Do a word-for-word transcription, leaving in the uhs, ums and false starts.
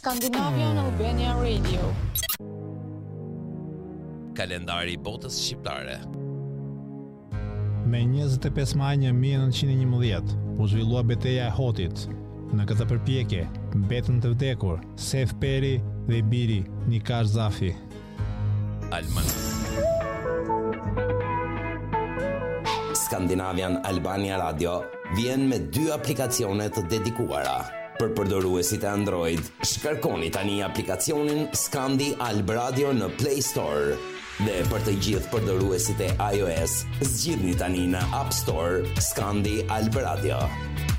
Scandinavian Albania Radio. Kalendari i botës shqiptare. Me njëzet e pesë maj një mijë e nëntëqind e njëmbëdhjetë u zhvillua betejë e Hotit. Në këtë përpjekje mbetën të vdekur Sef Peri dhe i biri Nikash Zafi. Alman. Scandinavian Albania Radio vjen me dy aplikacione të dedikuara. Për përdoruesit e Android, shkarkoni tani aplikacionin Scandi Alb Radio në Play Store. Dhe për të gjithë përdoruesit e iOS, zgjidhni tani në App Store Scandi Alb Radio.